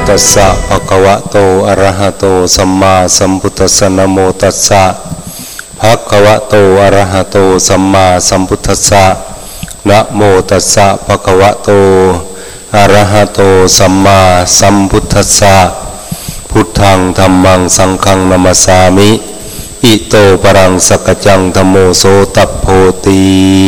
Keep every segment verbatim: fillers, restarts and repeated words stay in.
ตัสสะภะคะวะโตอะระหะโตสัมมาสัมพุทธัสสะนะโมตัสสะภะคะวะโตอะระหะโตสัมมาสัมพุทธัสสะนะโมตัสสะภะคะวะโตอะระหะโตสัมมาสัมพุทธัสสะพุทธังธัมมังสังฆังนะมัสสามิอิโตปรังสักจังธัมโมโสตัพโพติ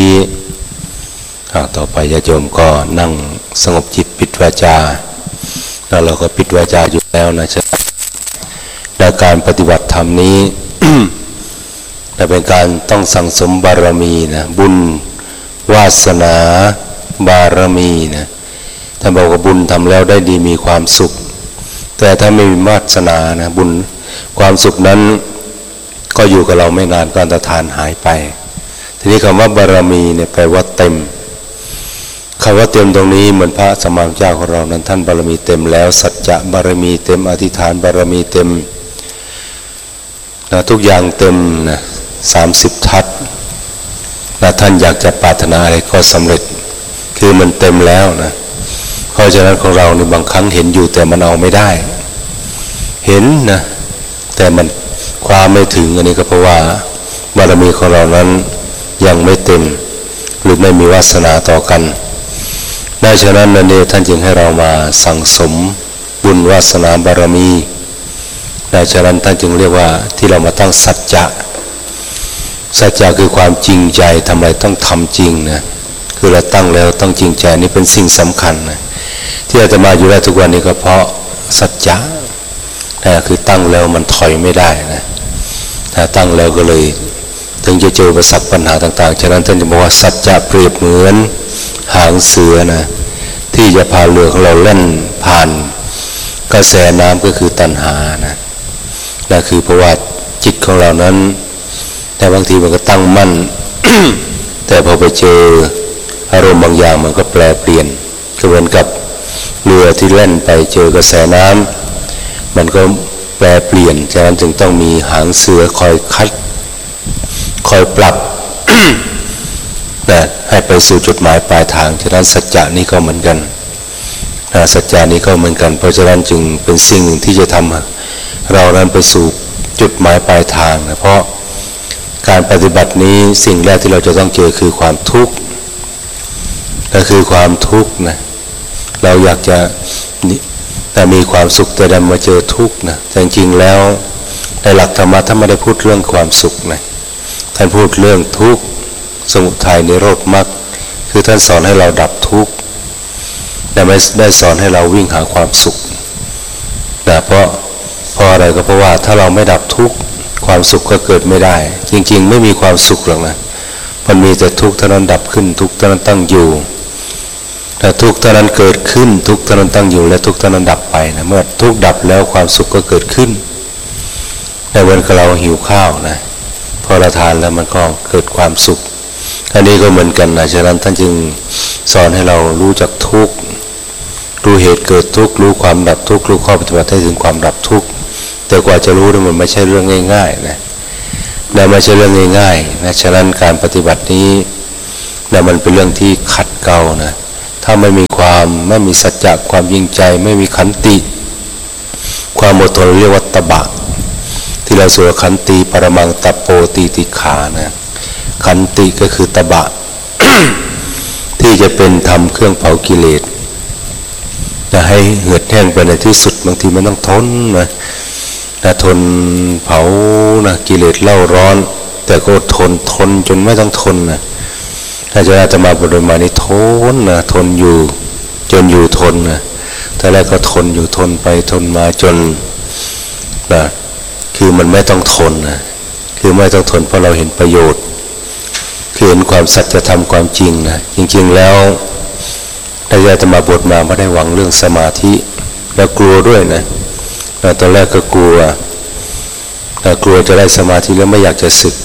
ต่อไปญาติโยมก็นั่งสงบจิตปิดวาจาแล้วเราก็ปิดวาจาอยู่แล้วนะใช่ในการปฏิบัติธรรมนี้ จะเป็นการต้องสั่งสมบารมีนะบุญวาสนาบารมีนะท่านบอกว่าบุญทำแล้วได้ดีมีความสุขแต่ถ้าไม่มีวาสนานะบุญความสุขนั้นก็อยู่กับเราไม่นานก็อันตรธานหายไปทีนี้คำว่าบารมีเนี่ยแปลว่าเต็มคำว่าเต็มตรงนี้เหมือนพระสัมมาสัมพุทธเจ้าของเรานั้นท่านบารมีเต็มแล้วสัจจะบารมีเต็มอธิษฐานบารมีเต็มนะทุกอย่างเต็มนะสามสิบทัศนะท่านอยากจะปรารถนาอะไรก็สำเร็จคือมันเต็มแล้วนะเพราะฉะนั้นของเราในบางครั้งเห็นอยู่แต่มันเอาไม่ได้เห็นนะแต่มันความไม่ถึงอันนี้ก็เพราะว่าบารมีของเรานั้นยังไม่เต็มหรือไม่มีวาสนาต่อกันดังฉะนั้นนั่นเองท่านจึงให้เรามาสั่งสมบุญวาสนาบารมีดังฉะนั้นท่านจึงเรียกว่าที่เรามาตั้งสัจจะสัจจะคือความจริงใจทำอะไรต้องทำจริงนะคือเราตั้งแล้วต้องจริงใจนี่เป็นสิ่งสำคัญนะที่อาตมาอยู่ได้ทุกวันนี้ก็เพราะสัจจะนะคือตั้งแล้วมันถอยไม่ได้นะถ้าตั้งแล้วก็เลยถึงจะเจออุปสรรคปัญหาต่างๆฉะนั้นท่านจะบอกว่าสัจจะเปรียบเหมือนหางเสือนะที่จะพาเรือของเราเล่นผ่านกระแสน้ำก็คือตัณหานะนั่นคือเพราะว่าจิตของเรานั้นแต่บางทีมันก็ตั้งมั่น แต่พอไปเจออารมณ์บางอย่างมันก็แปรเปลี่ยนก็เหมือนกับเรือที่เล่นไปเจอกระแสน้ำมันก็แปรเปลี่ยนฉะนั้นจึงต้องมีหางเสือคอยคัดคอยปรับ นะให้ไปสู่จุดหมายปลายทางฉะนั้นสัจจะนี้ก็เหมือนกันนะสัจจะนี้ก็เหมือนกันเพราะฉะนั้นจึงเป็นสิ่งหนึ่งที่จะทำเรานั้นไปสู่จุดหมายปลายทางนะเพราะการปฏิบัตินี้สิ่งแรกที่เราจะต้องเจอคือความทุกข์ก็คือความทุกข์นะเราอยากจะแต่มีความสุขแต่ดันมาเจอทุกข์นะแต่จริงๆแล้วในหลักธรรมะท่านไม่ได้พูดเรื่องความสุขนะท่านพูดเรื่องทุกข์สมุทัยนิโรธมรรคคือท่านสอนให้เราดับทุกข์แต่ไม่ได้สอนให้เราวิ่งหาความสุขนะเพราะเพราะอะไรก็เพราะว่าถ้าเราไม่ดับทุกข์ความสุขก็เกิดไม่ได้จริงๆไม่มีความสุขหรอกนะมันมีแต่ทุกข์เท่านั้นดับขึ้นทุกข์เท่านั้นตั้งอยู่แต่ทุกข์เท่านั้นเกิดขึ้นทุกข์เท่านั้นตั้งอยู่และทุกข์เท่านั้นดับไปนะเมื่อทุกข์ดับแล้วความสุขก็เกิดขึ้นในวันที่เราหิวข้าวนะพอเราทานแล้วมันก็เกิดความสุขอันนี้ก็เหมือนกันนะฉะนั้นท่านจึงสอนให้เรารู้จักทุกข์รู้เหตุเกิดทุกข์รู้ความดับทุกข์รู้ข้อปฏิบัติให้ถึงความดับทุกข์แต่กว่าจะรู้เนี่ยมันไม่ใช่เรื่องง่ายๆนะและไม่ใช่เรื่องง่ายๆนะฉะนั้นการปฏิบัตินี้นะมันเป็นเรื่องที่ขัดเกลานะถ้าไม่มีความไม่มีสัจจะความยิ่งใจไม่มีขันติความอดทนเรียกว่าตบะที่เราสวดขันติปรมังตโปติติขานะขันติก็คือตบะ ที่จะเป็นธรรมเครื่องเผากิเลสจะให้เหือดแห้งไปในที่สุดบางทีมันต้องทนนะนะทนเผานะกิเลสเล่าร้อนแต่ก็ทนทนจนไม่ต้องทนนะถ้าจะอาตมาบรมมานี่ทนนะทนอยู่จนอยู่ทนนะแต่แรกก็ทนอยู่ทนไปทนมาจนนะคือมันไม่ต้องทนนะคือไม่ต้องทนเพราะเราเห็นประโยชน์คือเห็นความสัจธรรมความจริงนะจริงๆแล้วถ้าอาตมาบวชมาไม่ได้หวังเรื่องสมาธิแล้วกลัวด้วยนะตอนแรกก็กลัวกลัวจะได้สมาธิแล้วไม่อยากจะสึก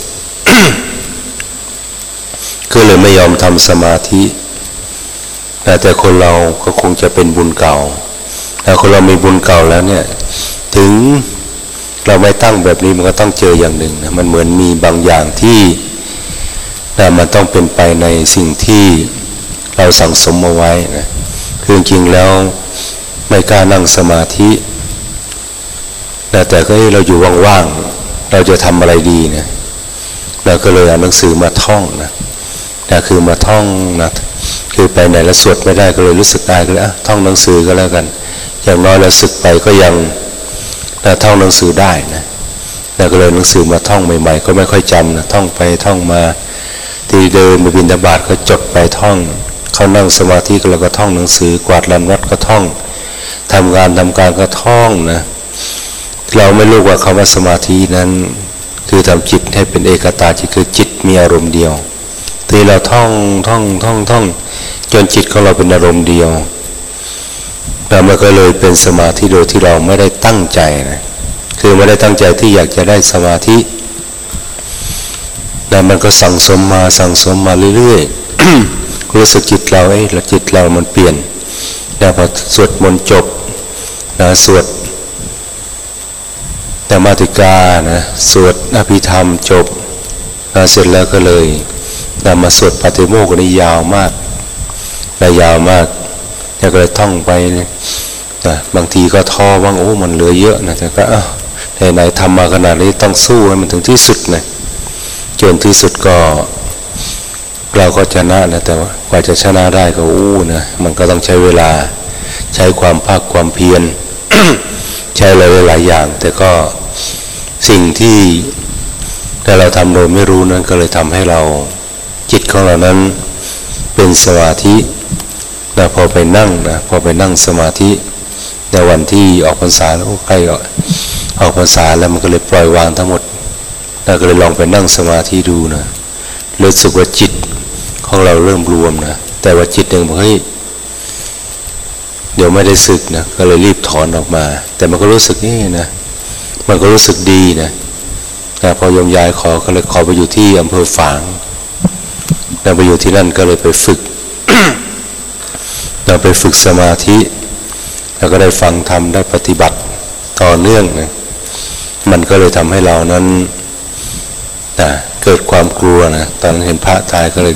ก็เลยไม่ยอมทำสมาธิแต่คนเราก็คงจะเป็นบุญเก่าแต่คนเรามีบุญเก่าแล้วเนี่ยถึงเราไม่ตั้งแบบนี้มันก็ต้องเจออย่างหนึ่งนะมันเหมือนมีบางอย่างที่นะมันต้องเป็นไปในสิ่งที่เราสั่งสมเอาไว้นะคือจริงๆแล้วไม่กล้านั่งสมาธินะแต่ก็เราอยู่ว่างๆเราจะทำอะไรดีเนี่ยเราก็เลยเอาหนังสือมาท่องนะนะคือมาท่องนะคือไปไหนแล้วสวดไม่ได้ก็เลยรู้สึกอายก็เลยท่องหนังสือก็แล้วกันอย่างน้อยเราศึกไปก็ยังนะท่องหนังสือได้นะแล้วก็เลยหนังสือมาท่องใหม่ๆก็ไม่ค่อยจำนะท่องไปท่องมาที่เดินไปบิณฑบาตก็จดไปท่องเขานั่งสมาธิก็เราก็ท่องหนังสือกวาดลานวัดก็ท่องทำงานทำการก็ท่องนะเราไม่รู้ว่าคำว่าสมาธินั้นคือทำจิตให้เป็นเอกตาจิตคือจิตมีอารมณ์เดียวที่เราท่องท่องท่องท่องจนจิตของเราเป็นอารมณ์เดียวเรามันก็เลยเป็นสมาธิโดยที่เราไม่ได้ตั้งใจนะคือไม่ได้ตั้งใจที่อยากจะได้สมาธิแต่มันก็สั่งสมมาสั่งสมมาเรื่อยๆ รู้สึกจิตเราเอ้ยจิตเรามันเปลี่ยนแล้วพอสวดมนต์จบนะสวดธรรมติกานะสวดอภิธรรมจบนะเสร็จแล้วก็เลยนำมาสวดปาฏิโมกข์นี่ยาวมากนะยาวมากแล้วก็เลยท่องไปนะบางทีก็ท้อบ้างโอ้มันเหลือเยอะนะแต่ก็อ้าวไหนๆทำมาขนาดนี้ต้องสู้ให้มันถึงที่สุดนะจนที่สุดก็เราก็ชนะนะแต่ว่ากว่าจะชนะได้ก็อู้นะมันก็ต้องใช้เวลาใช้ความภาคความเพียร ใช้หลายๆอย่างแต่ก็สิ่งที่แต่เราทำโดยไม่รู้นั้นก็เลยทำให้เราจิตของเรานั้นเป็นสมาธินะพอไปนั่งนะพอไปนั่งสมาธิในวันที่ออกพรรษาแล้วใกล้ออกพรรษาแล้วมันก็เลยปล่อยวางทั้งหมดเราก็เลยลองไปนั่งสมาธิดูนะรู้สึกว่าจิตของเราเริ่มรวมนะแต่ว่าจิตหนึ่งบอกเฮ้ยเดี๋ยวไม่ได้สึกนะก็เลยรีบถอนออกมาแต่มันก็รู้สึกนี่นะมันก็รู้สึกดีนะนะพอโยมยายขอก็เลยขอไปอยู่ที่อำเภอฝางเราไปอยู่ที่นั่นก็เลยไปฝึก เราไปฝึกสมาธิแล้วก็ได้ฟังธรรมได้ปฏิบัติต่อเนื่องนะมันก็เลยทำให้เรานั้นนะเกิดความกลัวนะตอนเห็นพระตายก็เลย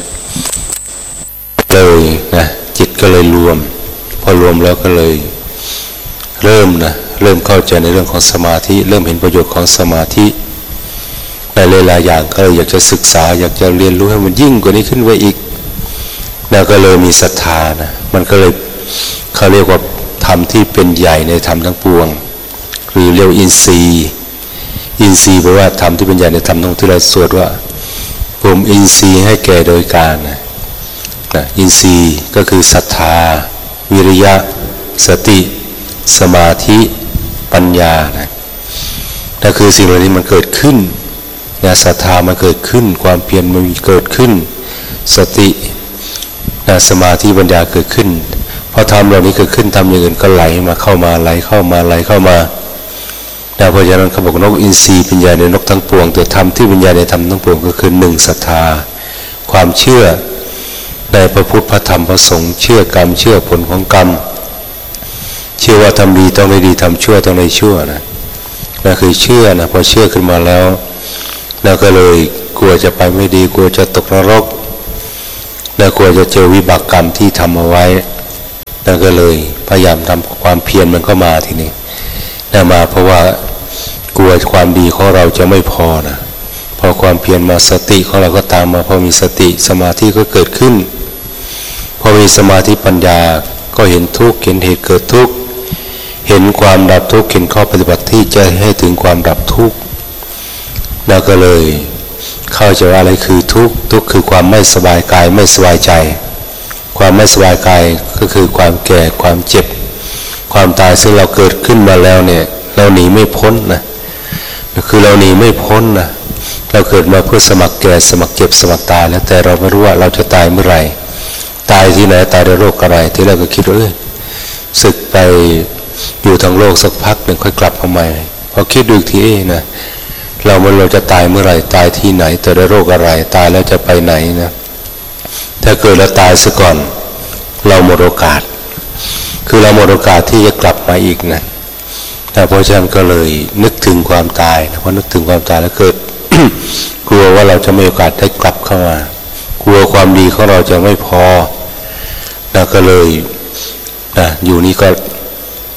เลยนะจิตก็เลยรวมพอรวมแล้วก็เลยเริ่มนะเริ่มเข้าใจในเรื่องของสมาธิเริ่มเห็นประโยชน์ของสมาธิในหลายๆอย่างก็เลยอยากจะศึกษาอยากจะเรียนรู้ให้มันยิ่งกว่านี้ขึ้นไปอีกแล้วก็เลยมีศรัทธานะมันก็เลยเขาเรียกว่าธรรมที่เป็นใหญ่ในธรรมทั้งปวงหรือเรียกอินทรีย์อินทรีย์แปลว่าธรรมที่เป็นใหญ่ในธรรมทั้งที่เราสวดว่าผมอินทรีย์ให้แก่โดยการนะนะอินทรีย์ก็คือศรัทธาวิริยะสติสมาธิปัญญานะนั่นคือสิ่งเหล่านี้มันเกิดขึ้นนะศรัทธามันเกิดขึ้นความเพียรมันเกิดขึ้นสตินะสมาธิปัญญาเกิดขึ้นพอทำเหล่านี้เกิดขึ้นทำอย่างอื่นก็ไหลมาเข้ามาไหลเข้ามาไหลเข้ามานะเพราะฉะนั้นเขาบอกนกอินทรีย์ปัญญาในนกทั้งปวงแต่ธรรมที่ปัญญาในธรรมทั้งปวงก็คือหนึ่งศรัทธาความเชื่อในพระพุทธพระธรรมพระสงฆ์เชื่อกรรมเชื่อผลของกรรมเชื่อว่าทำดีต้องได้ดีทำชั่วต้องได้ชั่วนะนั่นคือเชื่อนะพอเชื่อขึ้นมาแล้วแล้วก็เลยกลัวจะไปไม่ดีกลัวจะตกนรกแล้วกลัวจะเจอวิบากกรรมที่ทำเอาไว้แล้วก็เลยพยายามทำความเพียรมันก็มาทีนี้แล้วมาเพราะว่ากลัวความดีของเราจะไม่พอนะพอความเพียรมาสติของเราก็ตามมาพอมีสติสมาธิก็เกิดขึ้นพอมีสมาธิปัญญาก็เห็นทุกข์เห็นเหตุเกิดทุกข์เห็นความดับทุกข์เห็นข้อปฏิบัติที่จะให้ถึงความดับทุกข์แล้วก็เลยเข้าใจว่าอะไรคือทุกข์ทุกข์คือความไม่สบายกายไม่สบายใจความไม่สบายกายก็คือความแก่ความเจ็บความตายซึ่งเราเกิดขึ้นมาแล้วเนี่ยเราหนีไม่พ้นนะคือเราหนีไม่พ้นนะเราเกิดมาเพื่อสมัครแก่สมัครเจ็บสมัครตายแล้วแต่เราไม่รู้ว่าเราจะตายเมื่อไหร่ตายที่ไหนตายด้วยโรคอะไรที่เราก็คิดว่าเอ้ยศึกไปอยู่ทางโลกสักพักหนึ่งค่อยกลับมาใหม่พอคิดดูอีกทีเอ้นะเราเมื่อเราจะตายเมื่อไหร่ตายที่ไหนแต่ด้วยโรคอะไรตายแล้วจะไปไหนนะถ้าเกิดเราตายซะก่อนเราหมดโอกาสคือเราหมดโอกาสที่จะกลับมาอีกนะแต่เพราะฉะนั้นก็เลยนึกถึงความตายนะพอนึกถึงความตายแล้วเกิด กลัวว่าเราจะไม่มีโอกาสได้กลับเข้ามากลัวความดีของเราจะไม่พอแล้วก็เลยนะอยู่นี่ก็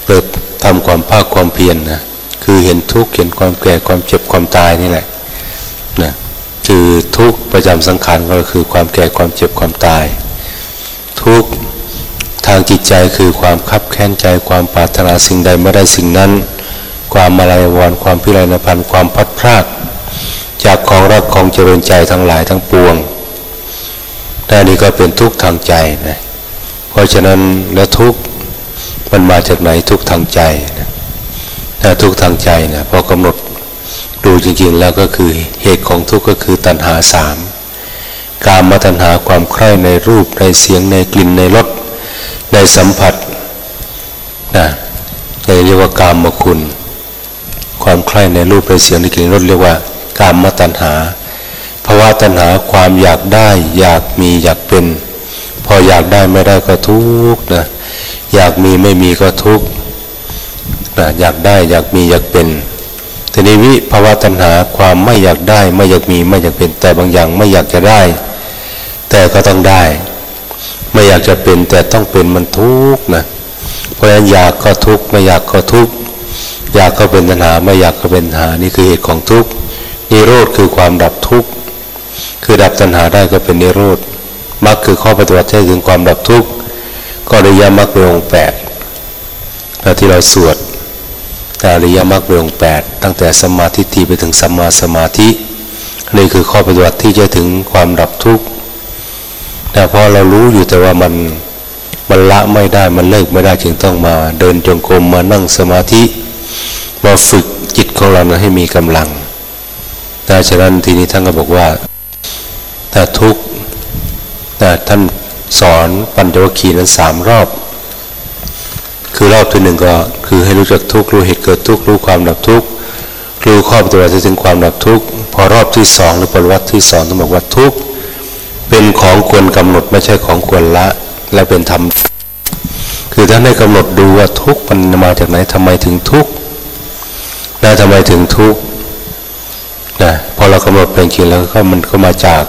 ทำความภาคความเพียร นะคือเห็นทุกข์เห็นความแก่ความเจ็บความตายนี่แหละนะคือทุกข์ประจำสังขารก็คือความแก่ความเจ็บความตายทุกข์ทางจิตใจคือความคับแค้นใจความปรารถนาสิ่งใดไม่ได้สิ่งนั้นความมาลัยวรณ์ความพิไรณพันธ์ความพัดพรากจากของรักของเจริญใจทั้งหลายทั้งปวงแต่นี้ก็เป็นทุกข์ทางใจนะเพราะฉะนั้นแล้วทุกข์มันมาจากไหนทุกข์ทางใจนะถ้าทุกข์ทางใจนะพอกำหนดดูจริงๆแล้วก็คือเหตุของทุกข์ก็คือตัณหาสามกามตัณหาความใคร่ในรูปในเสียงในกลิ่นในรสในสัมผัสนะเรียกว่ากามคุณความใคร่ในรูปในเสียงในกลิ่นในรสเรียกว่ากามตัณหาภาวะตัณหาความอยากได้อยากมีอยากเป็นพออยากได้ไม่ได้ก็ทุกข์นะอยากมีไม่มีก็ทุกข์นะอยากได้อยากมีอยากเป็นทีนี้วิภาวะตัณหาความไม่อยากได้ไม่อยากมีไม่อยากเป็นแต่บางอย่างไม่อยากจะได้แต่ก็ต้องได้ไม่อยากจะเป็นแต่ต้องเป็นมันทุกข์นะเพราะฉะนั้นอยากก็ทุกข์ไม่อยากก็ทุกข์อยากก็เป็นตัณหาไม่อยากก็เป็นตัณหานี่คือเหตุของทุกข์นิโรธคือความดับทุกข์คือดับตัณหาได้ก็เป็นนิโรธมรรคคือข้อปฏิบัติให้ถึงความดับทุกข์ก็อริยมรรคองค์แปดที่เราสวดอริยมรรคองค์แปดตั้งแต่สัมมาทิฏฐิไปถึงสัมมาสมาธินี่คือข้อปฏิบัติที่จะถึงความดับทุกข์แต่พอเรารู้อยู่แต่ว่ามันมันละไม่ได้มันเลิกไม่ได้จึงต้องมาเดินจงกรมมานั่งสมาธิมาฝึกจิตของเราให้มีกำลังดังนั้นทีนี้ท่านก็บอกว่าถ้าทุกข์ท่านสอนปัญจวัคคีย์นั้นสามรอบคือรอบที่หนึ่งก็คือให้รู้จักทุกข์รู้เหตุเกิดทุกข์รู้ความดับทุกข์รู้ข้อปฏิบัติถึงความดับทุกข์พอรอบที่สองหรือปฏิวัติที่สองต้องบอกว่าทุกข์เป็นของควรกำหนดไม่ใช่ของควรละและเป็นธรรมคือท่านได้กำหนดดูว่าทุกข์มันมาจากไหนทำไมถึงทุกข์นะทำไมถึงทุกข์นะพอเรากำหนดเป็นจริงแล้วก็มันก็มาจาก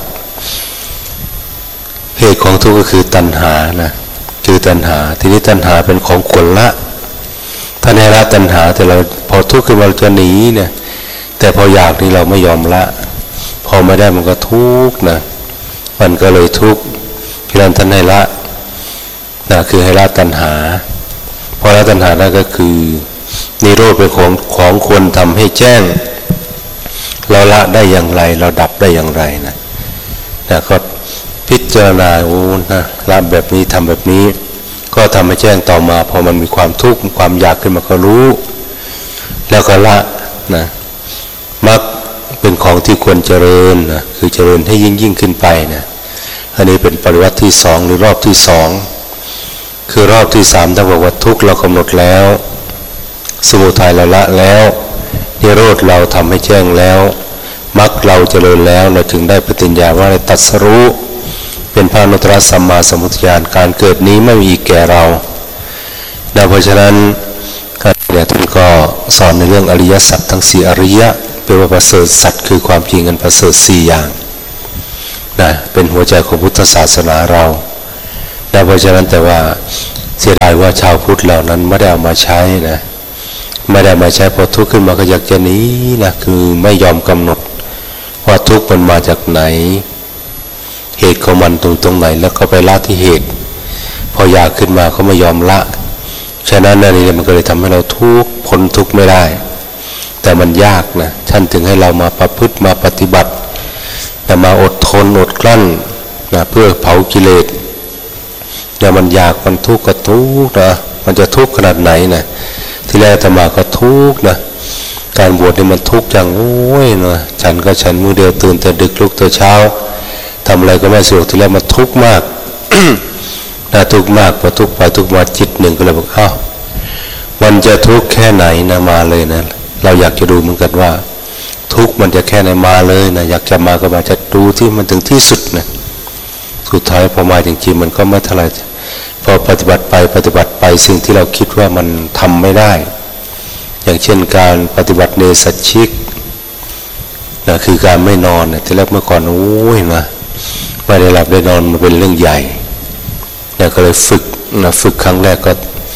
เหตุของทุกข์ก็คือตัณหานะคือตัณหาทีนี้ตัณหาเป็นของควรละท่านให้ละตัณหาแต่เราพอทุกข์ขึ้นมาเราจะหนีเนี่ยแต่พออยากนี่เราไม่ยอมละพอไม่ได้มันก็ทุกข์นะมันก็เลยทุกข์ที่นั้นท่านให้ละนะคือให้ละตัณหาพอละตัณหาแล้วก็คือนิโรธเป็นของของควรทำให้แจ้งเราละได้อย่างไรเราดับได้อย่างไรนะนะก็พิจารณาโอ้นะละแบบนี้ทำแบบนี้ก็ทำให้แจ้งต่อมาพอมันมีความทุกข์ความอยากขึ้นมาก็รู้แล้วก็ละนะมรรคเป็นของที่ควรเจริญนะคือเจริญให้ยิ่งยิ่งขึ้นไปนะอันนี้เป็นปริวัติที่สองหรือรอบที่สองคือรอบที่สามท่านบอกว่าทุกข์เรากำหนดแล้วสมุทัยเราละแล้วนิโรธเราทำให้แจ้งแล้วมรรคเราเจริญแล้วเราถึงได้ปฏิญญาว่าได้ตรัสรู้เป็นพระอนุตตรสัมมาสัมพุทธญาณการเกิดนี้ไม่มีอีกแก่เราดังเพราะฉะนั้นเนี่ยท่านก็สอนในเรื่องอริยสัจทั้งสี่อริยะเป็นว่าประเสริฐสัจคือความจริงอันประเสริฐสี่อย่างนะเป็นหัวใจของพุทธศาสนาเราดังเพราะฉะนั้นแต่ว่าเสียดายว่าชาวพุทธเหล่านั้นไม่ได้เอามาใช้นะไม่ได้มาใช้พอทุกข์ขึ้นมาก็อยากจะหนีนะคือไม่ยอมกำหนดว่าทุกข์มันมาจากไหนเหตุของมันตรงตรงไหนแล้วก็ไปละที่เหตุพออยากขึ้นมาก็ไม่ยอมละฉะนั้นนี่มันก็เลยทำให้เราทุกข์พ้นทุกข์ไม่ได้แต่มันยากนะท่านถึงให้เรามาประพฤติมาปฏิบัติแต่มาอดทนอดกลั้นนะเพื่อเผากิเลสแต่มันยากมันทุกข์ก็ทุกข์นะมันจะทุกข์ขนาดไหนนะที่แรกอาตมาก็ทุกข์นะการบวชนี่มันทุกข์จังโอ้ยนะฉันก็ฉันมื้อเดียวตื่นแต่ดึกลุกแต่เช้าทำอะไรก็ไม่สะดวกที่แรกมันทุกข์มาก น่าทุกข์มากพอทุกข์ไปทุกข์มาจิตหนึ่งก็เลยบอกอ้าวมันจะทุกข์แค่ไหนนะมาเลยนะเราอยากจะดูเหมือนกันว่าทุกข์มันจะแค่ไหนมาเลยนะอยากจะมาก็มาจะดูที่มันถึงที่สุดนะสุดท้ายพอมาจริงๆมันก็ไม่เท่าไหร่พอปฏิบัติไปปฏิบัติไปสิ่งที่เราคิดว่ามันทำไม่ได้อย่างเช่นการปฏิบัติเนสัชชิกนะคือการไม่นอนนะที่แรกเมื่อก่อนโอ้ยนะไม่ได้หลับได้นอนมันเป็นเรื่องใหญ่นะก็เลยฝึกนะฝึกครั้งแรกก็ท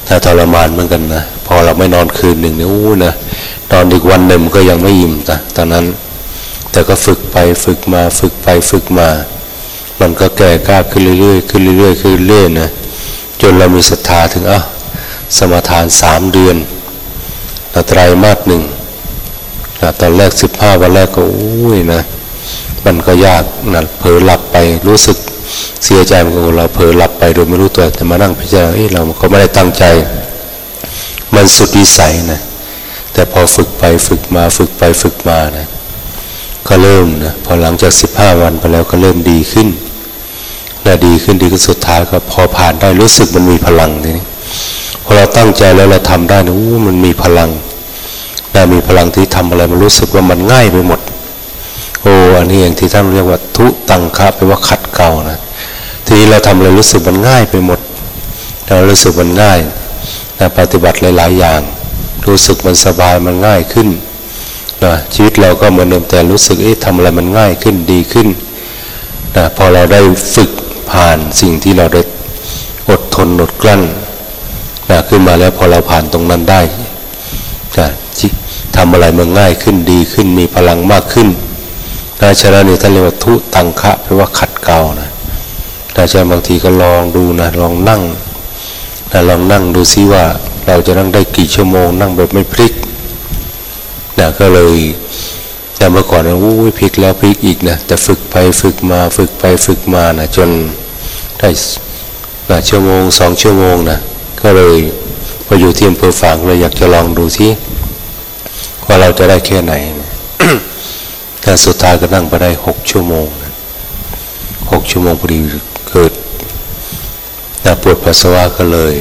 นะทรมานเหมือนกันนะพอเราไม่นอนคืนหนึ่งเนี่ยอู้นะนอนอีกวันหนึ่งมันก็ยังไม่อิ่มนะตอนนั้นแต่ก็ฝึกไปฝึกมาฝึกไปฝึกมามันก็แก่กล้าขึ้นเรื่อยๆขึ้นเรื่อยๆขึ้นเรื่อยๆนะจนเรามีศรัทธาถึงอ่ะสมาทานสามเดือนนะไตรมาสหนึ่งนะตอนแรกสิบห้าวันแรกก็อุ้ยนะมันก็ยากนะเผลอหลับไปรู้สึกเสียใจมันก็เราเผลอหลับไปโดยไม่รู้ตัวแต่มานั่งพิจารณาเอ้ยเราก็ไม่ได้ตั้งใจมันสุดวิสัยนะแต่พอฝึกไปฝึกมาฝึกไปฝึกมานะก็เริ่มนะพอหลังจากสิบห้าวันไปแล้วก็เริ่มดีขึ้นนะดีขึ้นดีขึ้นสุดท้ายก็พอผ่านได้รู้สึกมันมีพลังทีนี้พอเราตั้งใจแล้วเราทำได้นะอู้มันมีพลังนะมีพลังที่ทำอะไรมันรู้สึกว่ามันง่ายไปหมดโอ้อันนี้อย่างที่ท่านเรียกว่าทุตังคะแปลว่าขัดเกลานะทีนี้เราทำอะไรรู้สึกมันง่ายไปหมดเรารู้สึกมันง่ายนะปฏิบัติหลายๆอย่างรู้สึกมันสบายมันง่ายขึ้นนะชีวิตเราก็เหมือนเดิมแต่รู้สึกเอ๊ะทำอะไรมันง่ายขึ้นดีขึ้นนะพอเราได้ฝึกผ่านสิ่งที่เราได้อดทนอดกลั้นนะขึ้นมาแล้วพอเราผ่านตรงนั้นได้นะทำอะไรมันง่ายขึ้นดีขึ้นมีพลังมากขึ้นนะฉะนั้นนี่ท่านเรียกว่าทุตังคะแปลว่าขัดเกลานะนะฉะนั้นบางทีก็ลองดูนะลองนั่งนะลองนั่งดูซิว่าเราจะนั่งได้กี่ชั่วโมงนั่งแบบไม่พลิกนะก็เลยแต่เมื่อก่อนนะอู้ยพลิกแล้วพลิกอีกนะแต่ฝึกไปฝึกมาฝึกไปฝึกมานะจนได้นะชั่วโมงสองชั่วโมงนะก็เลยพออยู่ที่อำเภอฝางเลยอยากจะลองดูซิว่าเราจะได้แค่ไหนนะ แต่สุดท้ายก็นั่งไปได้หกชั่วโมงนะหกชั่วโมงพอดีเกิดนะปวดปัสสาวะก็เลย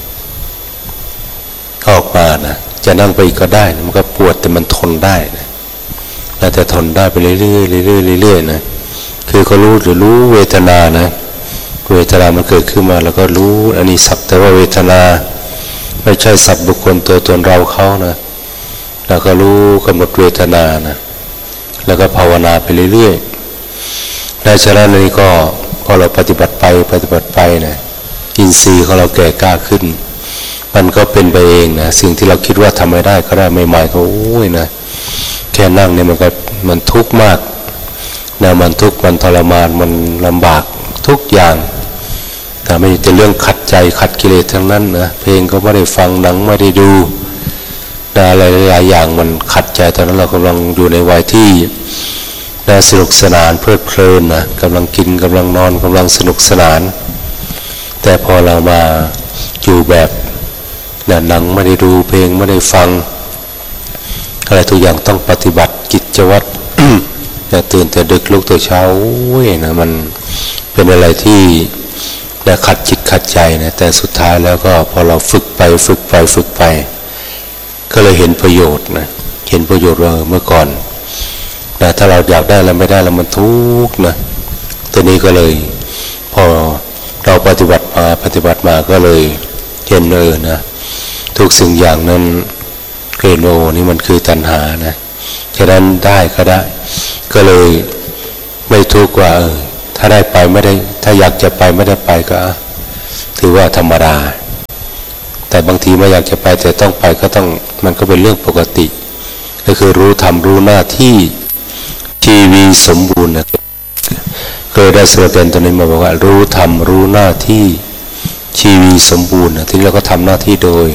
ออกมานะจะนั่งไปอีกก็ได้นะมันก็ปวดแต่มันทนได้นะนะแต่ทนได้ไปเรื่อยๆเรื่อยๆเรื่อยๆนะคือก็รู้หรือรู้เวทนานะเวทนามันเกิดขึ้นมาแล้วก็รู้อันนี้สักแต่ว่าเวทนาไม่ใช่สัตว์บุคคลตัวตนเราเขานะแล้วก็รู้กำหนดเวทนานะแล้วก็ภาวนาไปเรื่อยๆในฉะนั้นนี้ก็พอเราปฏิบัติไปปฏิบัติไปนะอินทรีย์ของเราแก่กล้าขึ้นมันก็เป็นไปเองนะสิ่งที่เราคิดว่าทำไม่ได้ก็ได้ใหม่ๆก็โอ้ยนะแค่นั่งเนี่ยมันก็มันทุกข์มากนะมันทุกข์มันทรมานมันลำบากทุกอย่างแต่ไม่แต่เรื่องขัดใจขัดกิเลสทั้งนั้นนะเพลงก็ไม่ได้ฟังหนังไม่ได้ดูอะไรหลายอย่างมันขัดใจตอนนั้นเรากำลังอยู่ในวัยที่น่าสนุกสนานเพลิดเพลินนะกำลังกินกำลังนอนกำลังสนุกสนานแต่พอเรามาอยู่แบบนะหนังไม่ได้ดูเพลงไม่ได้ฟังอะไรทุกอย่างต้องปฏิบัติกิจวัตร นะตื่นแต่ดึกลุกแต่เช้าโอ้ยนะมันเป็นอะไรที่นะขัดจิตขัดใจนะแต่สุดท้ายแล้วก็พอเราฝึกไปฝึกไปฝึกไปก็เลยเห็นประโยชน์นะเห็นประโยชน์ว่าเมื่อก่อนนะถ้าเราอยากได้แล้วไม่ได้แล้วมันทุกข์นะตัวนี้ก็เลยพอเราปฏิบัติมาปฏิบัติมาก็เลยเห็นเออนะทุกสิ่งอย่างนั้นเกรโนนี่มันคือตัณหานะฉะนั้นได้ก็ได้ก็เลยไม่ทุกข์ว่าเออถ้าได้ไปไม่ได้ถ้าอยากจะไปไม่ได้ไปก็ถือว่าธรรมดาแต่บางทีไม่อยากจะไปแต่ต้องไปก็ต้องมันก็เป็นเรื่องปกติก็คือรู้ทำรู้หน้าที่ชีวิตสมบูรณ์นะเคยได้สโลแกนตัวนี้มาบอกว่ารู้ทำรู้หน้าที่ชีวิตสมบูรณ์นะที่เราก็ทำหน้าที่โดย